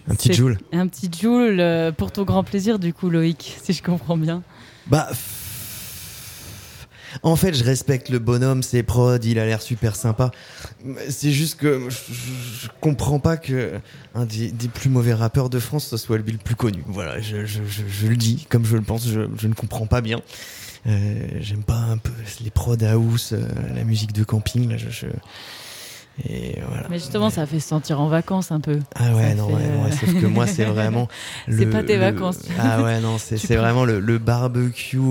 Un petit Joule. Un petit Joule pour ton grand plaisir, du coup, Loïc, si je comprends bien. En fait, je respecte le bonhomme, ses prods, il a l'air super sympa. C'est juste que je comprends pas que un des plus mauvais rappeurs de France, ce soit lui le plus connu. Voilà, je le dis comme je le pense, je ne comprends pas bien. J'aime pas un peu les prods house, la musique de camping, là, et voilà. Mais justement, ça fait se sentir en vacances un peu. Ah ouais, non, sauf que moi, c'est vraiment... c'est pas tes vacances. Ah ouais, non, c'est vraiment le barbecue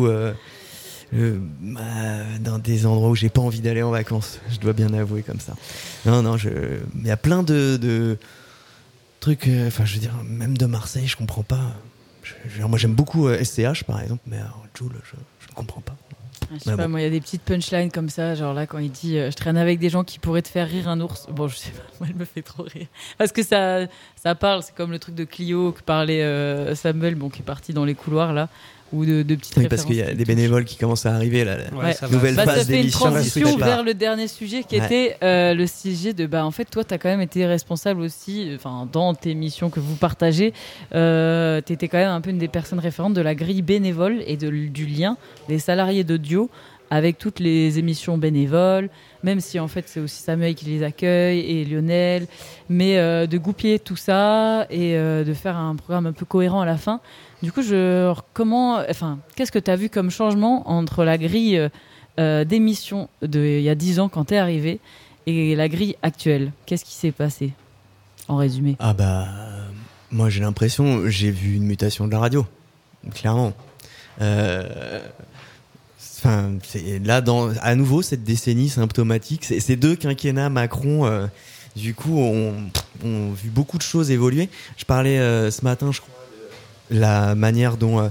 dans des endroits où j'ai pas envie d'aller en vacances. Je dois bien avouer comme ça. Non, il y a plein de trucs, enfin, je veux dire, même de Marseille, je comprends pas. Moi, j'aime beaucoup SCH, par exemple, mais Jul, je ne comprends pas. Je sais pas, moi, il y a des petites punchlines comme ça, genre là, quand il dit je traîne avec des gens qui pourraient te faire rire un ours. Bon, je sais pas, moi, elle me fait trop rire. Parce que ça parle, c'est comme le truc de Clio que parlait Samuel, bon, qui est parti dans les couloirs là, ou de petites références. Parce qu'il y a des bénévoles qui commencent à arriver là. Ouais, nouvelle phase d'émission. Ça fait une transition vers le dernier sujet qui était le sujet de, en fait, toi, t'as quand même été responsable aussi, enfin, dans tes missions que vous partagez, t'étais quand même un peu une des personnes référentes de la grille bénévole et du lien des salariés d'audio avec toutes les émissions bénévoles, même si en fait c'est aussi Samuel qui les accueille et Lionel, mais de goupiller tout ça et de faire un programme un peu cohérent à la fin. Du coup, qu'est-ce que tu as vu comme changement entre la grille d'émission il y a 10 ans quand tu es arrivé et la grille actuelle? Qu'est-ce qui s'est passé en résumé? Moi j'ai l'impression, j'ai vu une mutation de la radio, clairement. C'est là à nouveau cette décennie symptomatique, ces deux quinquennats Macron, du coup, ont vu beaucoup de choses évoluer. Je parlais ce matin, je crois, de la manière dont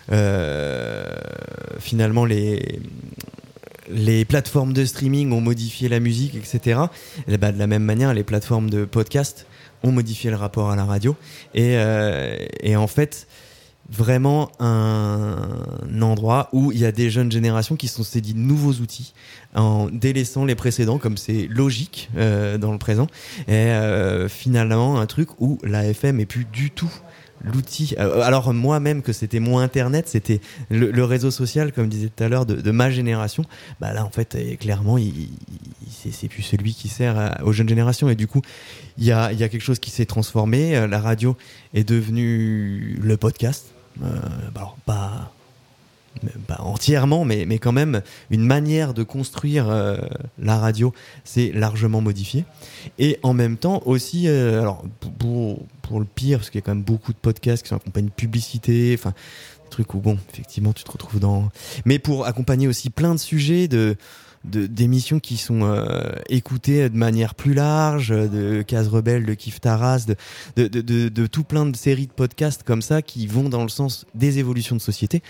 finalement les plateformes de streaming ont modifié la musique, etc. Et de la même manière, les plateformes de podcast ont modifié le rapport à la radio. Et en fait, vraiment un endroit où il y a des jeunes générations qui se sont saisis de nouveaux outils en délaissant les précédents, comme c'est logique dans le présent. Et finalement, un truc où la FM est plus du tout l'outil. Alors moi-même, que c'était moins Internet, c'était le réseau social, comme disait tout à l'heure, de ma génération. Là, en fait, clairement, c'est plus celui qui sert aux jeunes générations. Et du coup, il y a quelque chose qui s'est transformé. La radio est devenue le podcast. Alors pas entièrement, mais quand même une manière de construire la radio s'est largement modifiée. Et en même temps aussi, alors pour le pire, parce qu'il y a quand même beaucoup de podcasts qui sont accompagnés de publicité, enfin des trucs où bon, effectivement, tu te retrouves mais pour accompagner aussi plein de sujets d'émissions qui sont écoutées de manière plus large, de Case Rebelle, de Kif Taras, de tout plein de séries de podcasts comme ça qui vont dans le sens des évolutions de société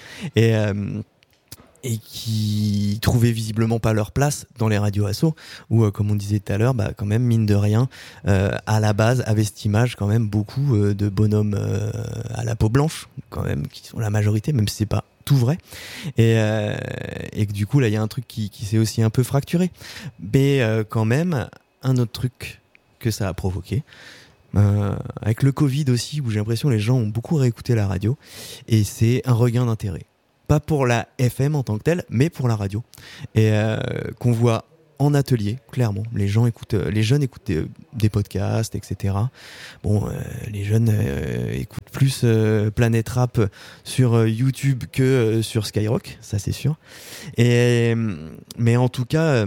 et qui trouvaient visiblement pas leur place dans les radios asso où, comme on disait tout à l'heure, quand même, mine de rien, à la base, avait cette image quand même beaucoup de bonhommes à la peau blanche, quand même, qui sont la majorité, même si c'est pas tout vrai, et que du coup là il y a un truc qui s'est aussi un peu fracturé, mais quand même un autre truc que ça a provoqué avec le Covid aussi, où j'ai l'impression que les gens ont beaucoup réécouté la radio, et c'est un regain d'intérêt, pas pour la FM en tant que telle, mais pour la radio, et qu'on voit en atelier, clairement. Les jeunes écoutent des podcasts, etc. Bon, les jeunes écoutent plus Planète Rap sur YouTube que sur Skyrock, ça c'est sûr. Mais en tout cas,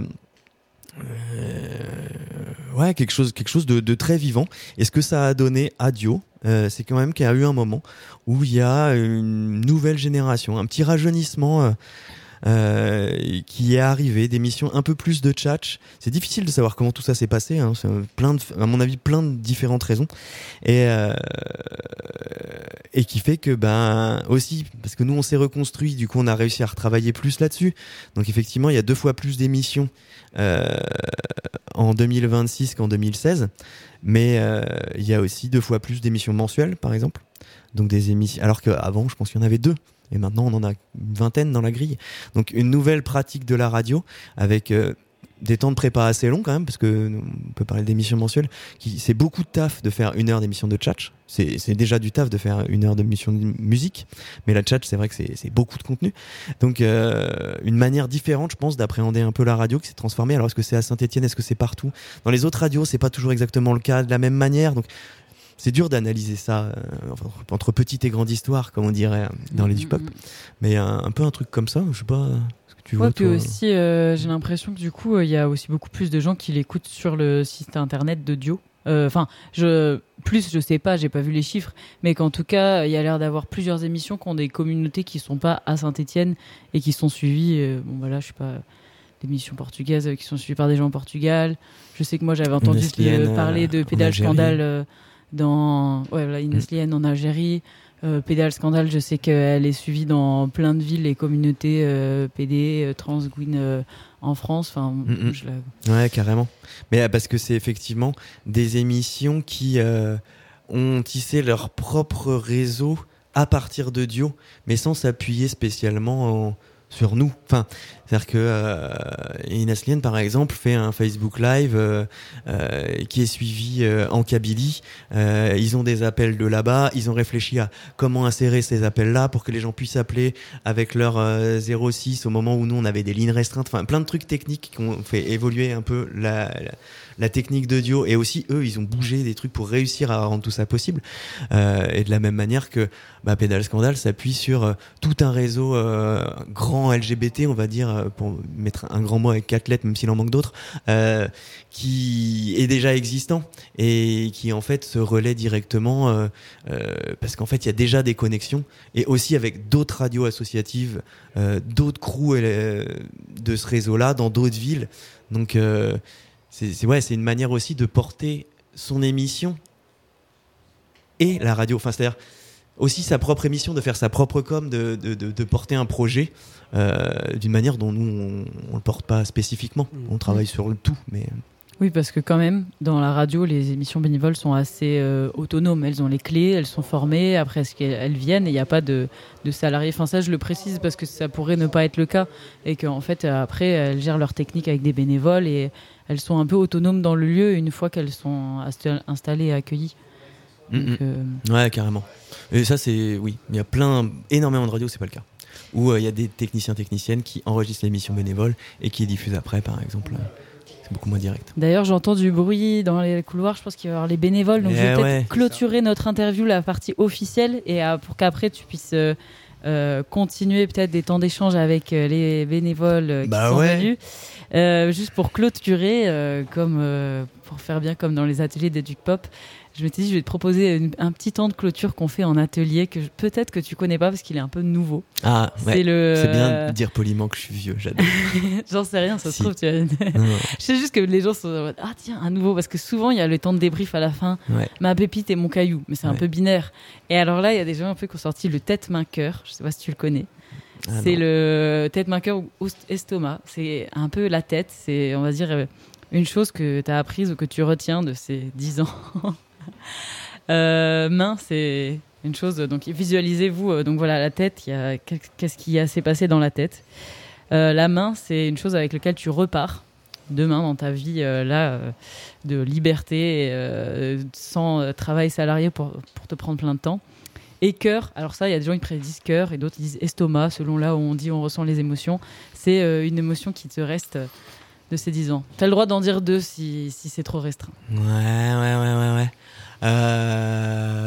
quelque chose de très vivant. Et ce que ça a donné à Dio, c'est quand même qu'il y a eu un moment où il y a une nouvelle génération, un petit rajeunissement qui est arrivé, des missions un peu plus de tchatch. C'est difficile de savoir comment tout ça s'est passé, hein. C'est à mon avis plein de différentes raisons, et qui fait que aussi parce que nous on s'est reconstruit, du coup on a réussi à retravailler plus là-dessus, donc effectivement il y a 2 fois plus d'émissions en 2026 qu'en 2016, mais il y a aussi 2 fois plus d'émissions mensuelles par exemple, donc des émissions, alors qu'avant je pense qu'il y en avait 2. Et maintenant, on en a une vingtaine dans la grille. Donc, une nouvelle pratique de la radio avec des temps de prépa assez longs quand même, parce que on peut parler d'émissions mensuelles, c'est beaucoup de taf de faire 1 heure d'émission de tchatch. C'est déjà du taf de faire 1 heure d'émission de musique, mais la tchatch, c'est vrai que c'est beaucoup de contenu. Donc une manière différente, je pense, d'appréhender un peu la radio qui s'est transformée. Alors est-ce que c'est à Saint-Etienne, est-ce que c'est partout? Dans les autres radios, c'est pas toujours exactement le cas de la même manière. Donc c'est dur d'analyser ça entre petite et grande histoire, comme on dirait dans les Dupop. Mais un peu un truc comme ça, je sais pas. Tu vois, puis aussi, j'ai l'impression que du coup, il y a aussi beaucoup plus de gens qui l'écoutent sur le site internet de Dio. Enfin, je sais pas, j'ai pas vu les chiffres, mais qu'en tout cas, il y a l'air d'avoir plusieurs émissions qui ont des communautés qui sont pas à Saint-Etienne et qui sont suivies. Bon, voilà, je sais pas, des émissions portugaises qui sont suivies par des gens au Portugal. Je sais que moi, j'avais entendu parler de Pédale Scandale Inès Lienne en Algérie. Pédale Scandale, je sais qu'elle est suivie dans plein de villes et communautés PD, Transgouine en France. Enfin, ouais, carrément. Mais parce que c'est effectivement des émissions qui ont tissé leur propre réseau à partir de Dio, mais sans s'appuyer spécialement sur nous. Enfin, c'est-à-dire que Inès Lienne, par exemple, fait un Facebook Live qui est suivi en Kabylie. Ils ont des appels de là-bas. Ils ont réfléchi à comment insérer ces appels-là pour que les gens puissent appeler avec leur 06 au moment où nous, on avait des lignes restreintes. Enfin, plein de trucs techniques qui ont fait évoluer un peu la technique de Dio. Et aussi, eux, ils ont bougé des trucs pour réussir à rendre tout ça possible. Et de la même manière que Pédale Scandale s'appuie sur tout un réseau grand LGBT, on va dire, pour mettre un grand mot avec 4 lettres, même s'il en manque d'autres, qui est déjà existant et qui en fait se relaie directement parce qu'en fait il y a déjà des connexions et aussi avec d'autres radios associatives, d'autres crews de ce réseau-là dans d'autres villes. Donc c'est une manière aussi de porter son émission et la radio. Enfin, c'est-à-dire aussi sa propre émission, de faire sa propre com, de porter un projet d'une manière dont nous on le porte pas spécifiquement. On travaille sur le tout, mais oui, parce que quand même dans la radio, les émissions bénévoles sont assez autonomes. Elles ont les clés, elles sont formées. Après, elles viennent et il n'y a pas de salariés. Enfin, ça, je le précise parce que ça pourrait ne pas être le cas et qu'en fait, après, elles gèrent leur technique avec des bénévoles et elles sont un peu autonomes dans le lieu une fois qu'elles sont installées et accueillies. Donc, ouais, carrément. Et ça, oui, il y a énormément de radios, c'est pas le cas. Où il y a des techniciennes qui enregistrent l'émission bénévole et qui diffusent après, par exemple. C'est beaucoup moins direct. D'ailleurs, j'entends du bruit dans les couloirs. Je pense qu'il va y avoir les bénévoles. Donc, je vais peut-être clôturer notre interview, la partie officielle, et pour qu'après tu puisses continuer peut-être des temps d'échange avec les bénévoles qui sont venus. Juste pour clôturer, pour faire bien comme dans les ateliers d'Educ-Pop, je m'étais dit, je vais te proposer un petit temps de clôture qu'on fait en atelier que peut-être que tu connais pas parce qu'il est un peu nouveau. Ah, ouais. C'est bien de dire poliment que je suis vieux, j'adore. J'en sais rien, ça se trouve. Je sais juste que les gens sont en mode, ah tiens, un nouveau, parce que souvent il y a le temps de débrief à la fin. Ouais. Ma pépite et mon caillou, mais c'est un peu binaire. Et alors là, il y a des gens un peu qui ont sorti le tête-main-cœur. Je sais pas si tu le connais. C'est le tête-main-cœur ou estomac. C'est un peu la tête. C'est, on va dire, une chose que tu as apprise ou que tu retiens de ces 10 ans. Main, c'est une chose. Donc, visualisez-vous. Donc, voilà, la tête. Qu'est-ce qui s'est passé dans la tête. La main, c'est une chose avec laquelle tu repars demain dans ta vie de liberté, sans travail salarié pour te prendre plein de temps. Et cœur, alors ça, il y a des gens qui prédisent cœur et d'autres disent estomac, selon là où on dit on ressent les émotions. C'est une émotion qui te reste de ces 10 ans. Tu as le droit d'en dire 2 si c'est trop restreint. Ouais.